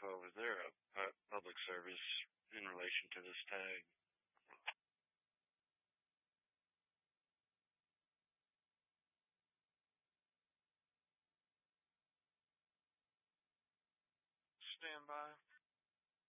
info. Was there a public service in relation to this tag? Stand by.